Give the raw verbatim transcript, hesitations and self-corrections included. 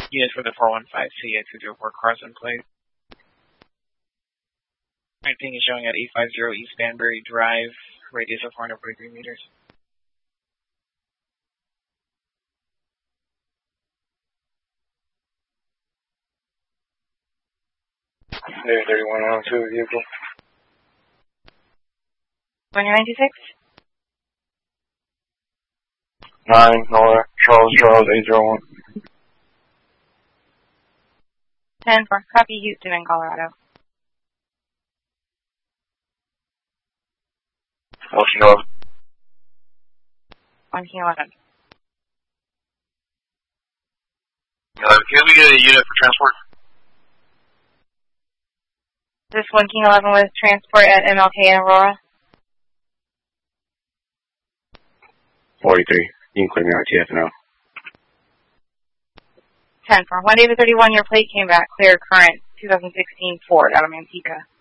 Unit for the four one five C eight two zero four Carson Place. Right, ping is showing at eight five zero East Banbury Drive, radius of four hundred forty-three meters. Navy thirty-one one oh two vehicle. one ninety-six? nine, Nora, Charles, Charles, eight zero one. ten for copy, Houston in Colorado. Ocean eleven. one King eleven. Uh, can we get a unit for transport? This one King eleven with transport at M L K in Aurora. forty-three. You can clear me out T F N O. ten for one David thirty-one, your plate came back clear current two thousand sixteen Ford out of Manteca.